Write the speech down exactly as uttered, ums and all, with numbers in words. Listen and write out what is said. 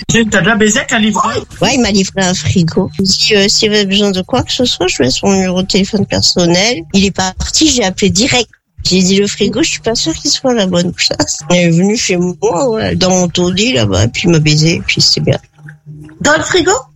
Tu t'as déjà baisé avec un livreur? Ouais, il m'a livré un frigo. Il dit, euh, s'il avait besoin de quoi que ce soit, je mets son numéro de téléphone personnel. Il est parti, j'ai appelé direct. J'ai dit, le frigo, je suis pas sûre qu'il soit à la bonne place. Il est venu chez moi, ouais, dans mon taudis, là-bas, puis il m'a baisé, puis c'était bien. Dans le frigo?